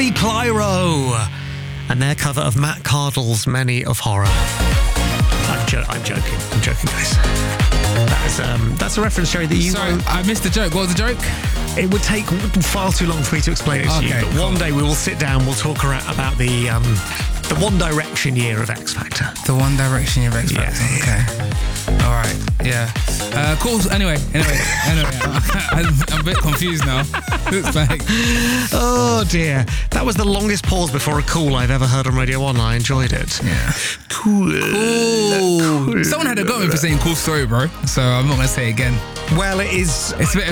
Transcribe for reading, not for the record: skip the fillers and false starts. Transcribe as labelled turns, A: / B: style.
A: Clyro and their cover of Matt Cardle's Many of Horror. I'm joking, guys. That's a reference, Jerry, that you...
B: Sorry, I missed the joke. What was the joke?
A: It would take far too long for me to explain it to you, but one day we will sit down, we'll talk about the One Direction year of X Factor.
B: The One Direction year of X Factor, okay. All right, yeah. Cool. Anyway, I'm a bit confused now. It's like...
A: Oh dear. That was the longest pause before a call I've ever heard on Radio 1. I enjoyed it.
B: Yeah.
A: Cool.
B: Someone had a go at me for saying cool story, bro. So I'm not going to say it again.
A: Well, it is...
B: It's a bit